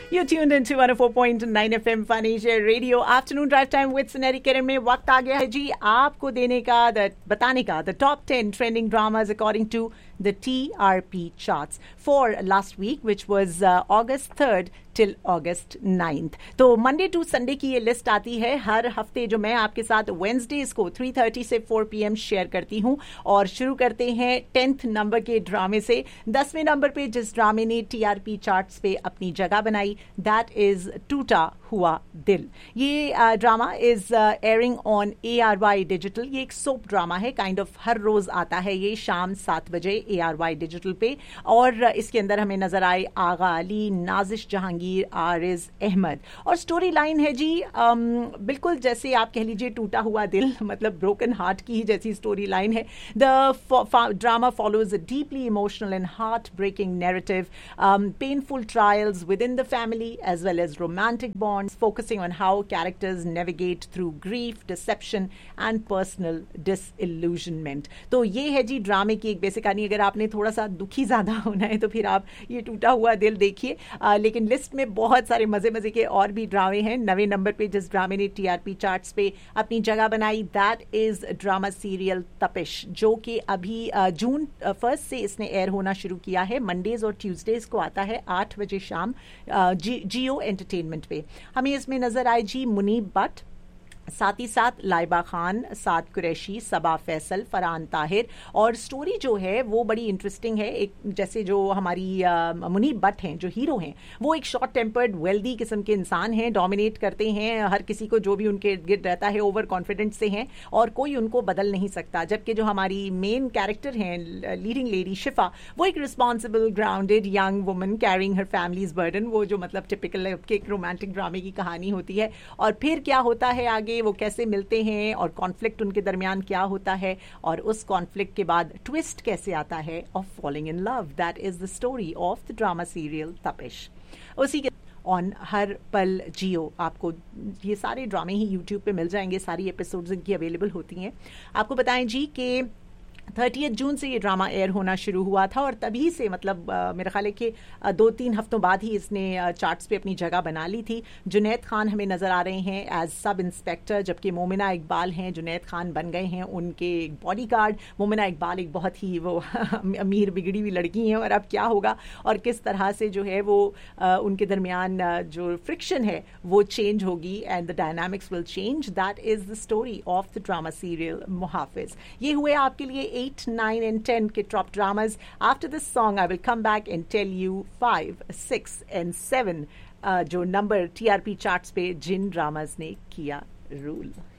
You're tuned into 104.9 FM Funny Share Radio Afternoon Drive Time with Suneri Kiran में वक्त आ गया है जी आपको देने का बताने का the top 10 trending dramas according to the TRP charts for last week which was August 3rd till August 9th. तो मंडे टू संडे की ये लिस्ट आती है हर हफ्ते जो मैं आपके साथ वेंसडेज को 3:30 से 4 PM शेयर करती हूँ और शुरू करते हैं 10th नंबर के ड्रामे से. 10वें नंबर पे जिस ड्रामे ने TRP चार्ट्स पे अपनी जगह बनाई दैट इज टूटा हुआ दिल. ये drama is earring on ARY digital. ये एक सोप ड्रामा है काइंड ऑफ हर रोज आता है ये शाम 7 बजे ARY डिजिटल पे और इसके अंदर हमें नजर आए आगा अली, नाजिश जहांगीर, आरिज अहमद और स्टोरी लाइन है जी बिल्कुल जैसे आप कह लीजिए टूटा हुआ दिल मतलब ब्रोकन हार्ट की ही जैसी स्टोरी लाइन है. The drama follows a deeply emotional and heart breaking narrative, painful trials with in the family as well as romantic bonds, focusing on how characters navigate through grief, dissipation and personal disillusionment. तो ये है जी ड्रामे की एक basic कहानी. अगर आपने थोड़ा सा दुखी ज्यादा होना है तो फिर आप ये टूटा हुआ दिल देखिए. लेकिन लिस्ट में बहुत सारे मजे मजे के और भी ड्रामे हैं. 9वें नंबर पे जिस ड्रामे ने TRP चार्ट्स पे अपनी जगह बनाई दैट इज ड्रामा सीरियल तपिश जो कि अभी जून 1 से इसने एयर होना शुरू किया है. मंडेज और ट्यूसडेज को आता है 8 बजे शाम जियो एंटरटेनमेंट पे. हमें इसमें नजर आए जी मुनीब भट्ट, साथ ही साथ लाइबा खान, साद कुरैशी, सबा फैसल, फरहान ताहिर. और स्टोरी जो है वो बड़ी इंटरेस्टिंग है. एक जैसे जो हमारी मुनीब भट्ट हैं जो हीरो हैं वो एक शॉर्ट टेम्पर्ड वेल्दी किस्म के इंसान हैं, डोमिनेट करते हैं हर किसी को जो भी उनके गिर्द रहता है, ओवर कॉन्फिडेंस से हैं और कोई उनको बदल नहीं सकता. जबकि जो हमारी मेन कैरेक्टर हैं लीडिंग लेडी शिफा वो एक responsible grounded young woman carrying हर फैमिलीज बर्डन. वो जो मतलब टिपिकल एक रोमांटिक ड्रामे की कहानी होती है. और फिर क्या होता है आगे, वो कैसे मिलते हैं और कॉन्फ्लिक्ट उनके दरमियान क्या होता है और उस कॉन्फ्लिक्ट के बाद ट्विस्ट कैसे आता है of falling in love. That is the story of the drama serial तपिश. उसी के ऑन हर पल जियो आपको ये सारे ड्रामे ही यूट्यूब पे मिल जाएंगे. सारी एपिसोड्स इनकी अवेलेबल होती हैं. आपको बताएं जी कि 30 जून से ये ड्रामा एयर होना शुरू हुआ था और तभी से मतलब मेरे ख्याल है कि 2-3 हफ्तों बाद ही इसने चार्ट्स पे अपनी जगह बना ली थी. जुनैद खान हमें नज़र आ रहे हैं एज सब इंस्पेक्टर जबकि मोमिना इकबाल हैं जुनैद खान बन गए हैं उनके बॉडीगार्ड. मोमिना इकबाल एक बहुत ही वो अमीर बिगड़ी हुई लड़की हैं और अब क्या होगा और किस तरह से जो है वो उनके दरमियान जो फ्रिक्शन है वो चेंज होगी and the dynamics will change. That is the story of the drama serial मुहाफिज. ये हुए आपके लिए 8, 9 and 10 के top dramas. After this song, I will come back and tell you 5, 6 and 7 जो नंबर TRP charts पे जिन dramas ने किया rule.